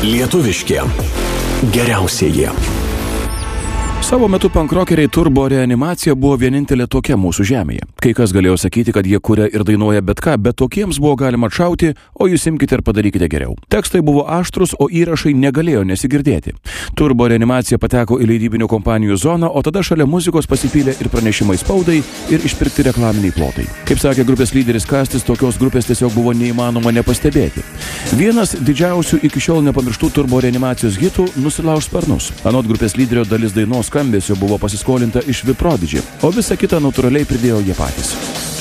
Lietuviški geriausieji. Savo metu pankrokeriai Turbo Reanimacija buvo vienintelė tokia mūsų žemėje. Kai kas galėjo sakyti, kad jie kuria ir dainuoja bet ką, bet tokiems buvo galima atšauti, o jūs imkite ir padarykite geriau. Tekstai buvo aštrus, o įrašai negalėjo nesigirdėti. Turbo Reanimacija pateko į leidybinių kompanijų zoną, o tada šalia muzikos pasipylė ir pranešimai spaudai ir išpirkti reklaminiai plotai. Kaip sakė grupės lyderis Kastis, tokios grupės tiesiog buvo neįmanoma nepastebėti. Vienas didžiausių iki šiol nepamirštų Turbo Reanimacijos hitų Nusilauš sparnus. Anot grupės lyderio dalis dainos skambesio buvo pasiskolinta iš The Prodigy, o visą kitą natūraliai pridėjo jie patys.